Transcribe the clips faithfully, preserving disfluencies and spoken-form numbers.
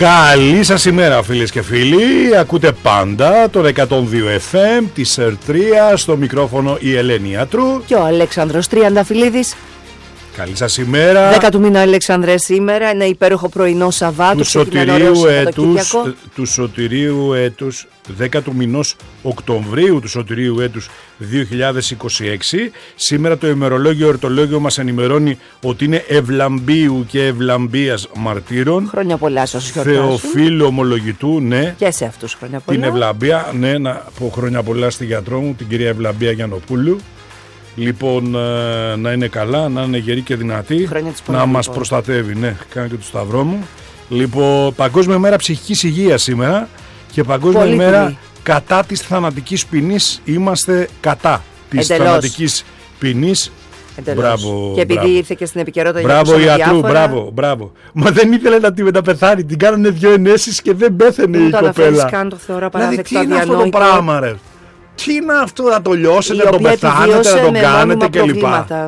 Καλή σας ημέρα φίλες και φίλοι. Ακούτε πάντα τον εκατόν δύο εφ εμ της ΕΡ τρία, στο μικρόφωνο η Ελένη Ιατρού και ο Αλέξανδρος Τριανταφυλλίδης. Καλή σας ημέρα. δέκα του μήνα, Αλέξανδρε, σήμερα είναι υπέροχο πρωινό Σαββάτου του Σωτηρίου έτους, του Σωτηρίου έτους, δέκα του μηνός Οκτωβρίου του Σωτηρίου έτους δύο χιλιάδες είκοσι έξι. Σήμερα το ημερολόγιο ορτολόγιο μας ενημερώνει ότι είναι Ευλαμπίου και Ευλαμπίας μαρτύρων. Χρόνια πολλά σε όσους γιορτάζουν. Θεοφίλου ομολογητού, ναι. Και σε αυτούς χρόνια πολλά. Την Ευλαμπία, ναι, να πω χρόνια πολλά στη γιατρό μου, την κυρία Ευλαμπία Γιαννοπούλου. Λοιπόν, να είναι καλά, να είναι γερή και δυνατή, να μας λοιπόν προστατεύει. Ναι, κάνω και το σταυρό μου. Λοιπόν, Παγκόσμια Μέρα Ψυχικής Υγείας σήμερα και Παγκόσμια Πολύ Μέρα τιμή. Κατά της θανατικής ποινής. Είμαστε κατά της Εντελώς. θανατικής ποινής. Μπράβο, και επειδή μπράβο. ήρθε και στην επικαιρότητα μπράβο η Ιατρού, μπράβο, μπράβο. Μα δεν ήθελε να τη μεταπεθάνει, την κάνανε δυο ενέσεις και δεν πέθαινε η κοπέλα. Καν το θεωρώ δηλαδή τι είναι αυτό το πράγμα, ρε? Τι είναι αυτό, να το λιώσετε, να το πεθάνετε, να το κάνετε κλπ.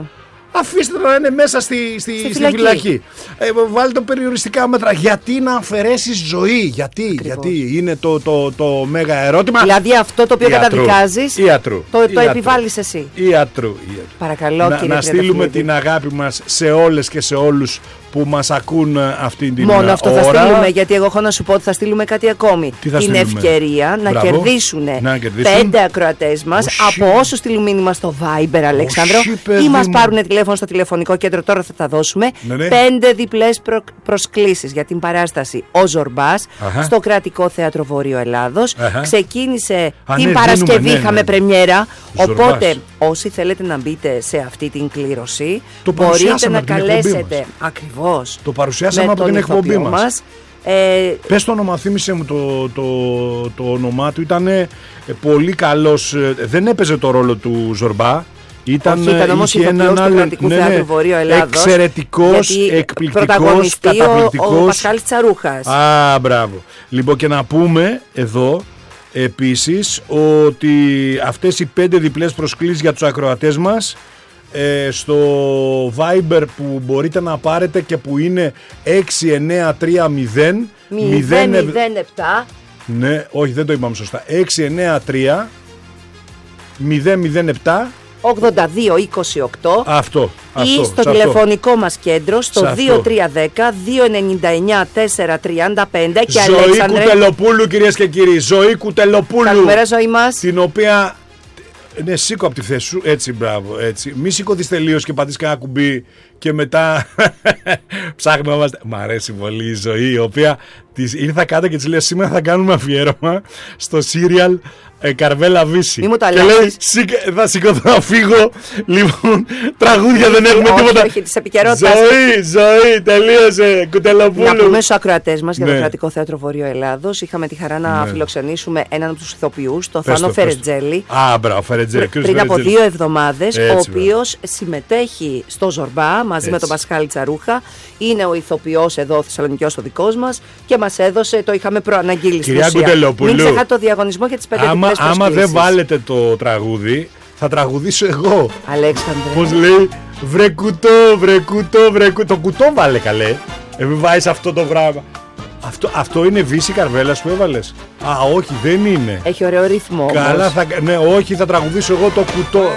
Αφήστε το να είναι μέσα στη, στη, στη, στη φυλακή. Ε, βάλτε το περιοριστικά μέτρα. Γιατί να αφαιρέσεις ζωή, γιατί, γιατί είναι το, το, το, το μέγα ερώτημα. Δηλαδή αυτό το οποίο καταδικάζεις, Ιατρού. το, το επιβάλλεις εσύ. Ιατρού. Παρακαλώ, να, κύριε να στείλουμε την αγάπη μας σε όλες και σε όλους που μας ακούν αυτή την ώρα. Μόνο αυτό θα στείλουμε, γιατί εγώ έχω να σου πω ότι θα στείλουμε κάτι ακόμη. Τι θα την στείλουμε? ευκαιρία να κερδίσουν, να κερδίσουν πέντε ακροατές μας από όσους στείλουν μήνυμα στο Viber, Αλέξανδρο, ή μας πάρουν τηλέφωνο στο τηλεφωνικό κέντρο. Τώρα θα τα δώσουμε. Ναι, ναι. Πέντε διπλές προ... προσκλήσεις για την παράσταση Ο Ζορμπάς στο Κρατικό Θέατρο Βόρειο Ελλάδος. Αχα. Ξεκίνησε Α, την ναι, Παρασκευή, δίνουμε, ναι, είχαμε ναι. πρεμιέρα. Ζορμπάς. Οπότε, όσοι θέλετε να μπείτε σε αυτή την κλήρωση, το μπορείτε να καλέσετε. Ακριβώς. Το παρουσιάσαμε από την εκπομπή μας. μας. Ε, Πες το όνομα, θύμισε μου το, το, το, το όνομά του. Ήταν ε, πολύ καλός. Ε, δεν έπαιζε το ρόλο του Ζορμπά. Ήταν, Όχι, ήταν όμως ηθοποιός του Κρατικού ναι, Θεάτρου Βορείου Ελλάδος. Εξαιρετικός, εκπληκτικός, καταπληκτικός. Ο, ο Πασχάλης Τσαρούχας. Α, μπράβο. Λοιπόν, και να πούμε εδώ επίσης ότι αυτές οι πέντε διπλές προσκλήσεις για τους ακροατές μας ε, στο Viber που μπορείτε να πάρετε και που είναι έξι εννέα τρία μηδέν μηδέν μηδέν επτά. Ναι, όχι, δεν το είπαμε σωστά. έξι εννέα τρία μηδέν μηδέν επτά ογδόντα δύο είκοσι οκτώ. Αυτό, αυτό. Ή στο αυτό. τηλεφωνικό μας κέντρο στο δύο τρία ένα μηδέν δύο εννιά εννιά τέσσερα τρία πέντε. Και Ζωή Αλέξανδρε... Κουτελοπούλου, κυρίες και κύριοι. Ζωή Κουτελοπούλου. Καλημέρα, Ζωή μας. Την οποία. Ναι, σήκω από τη θέση σου. Έτσι, μπράβο. Έτσι. Μη σηκωθείς τελείως και πατήσεις κανένα κουμπί και μετά ψάχνουμε μας. Μ' αρέσει πολύ η Ζωή, η οποία της ήρθα κάτω και της λέω: σήμερα θα κάνουμε αφιέρωμα στο σύριαλ ε, Καρβέλα Βύση. Μη μου τα και λέει: θα σηκωθώ να φύγω. Λοιπόν, τραγούδια δεν έχουμε όχι, τίποτα. Όχι, της επικαιρότητας. Ζωή, Ζωή, τελείωσε. Κουτελοπούλου. Να πούμε στους ακροατές μας για ναι. το Κρατικό Θέατρο Βορείο Ελλάδος. Είχαμε τη χαρά να ναι. φιλοξενήσουμε έναν από τους ηθοποιούς, τον Θάνο το, Φερετζέλη. Α, μπράβο, Φερετζέλη. Πριν Φερετζέλη. από δύο εβδομάδες, ο οποίος συμμετέχει στο Ζορμπά μαζί Έτσι. με τον Πασχάλη Τσαρούχα. Είναι ο ηθοποιός εδώ Θεσσαλονικιός ο δικός μας και μας έδωσε, το είχαμε προαναγγείλει στην ουσία. Μην ξεχάτε το διαγωνισμό για τις πέντε διπλές προσκλήσεις. Άμα δεν βάλετε το τραγούδι, θα τραγουδήσω εγώ. Αλέξανδρε. Πώς λέει, βρε κουτό, βρε κουτό, βρε κουτό. Το κουτό βάλε καλέ. Μην βάζεις αυτό το πράγμα. Αυτό, αυτό είναι Βύση Καρβέλας που έβαλες? Α, όχι, δεν είναι. Έχει ωραίο ρυθμό. Καλά, θα, ναι, όχι, θα τραγουδήσω εγώ το κουτό.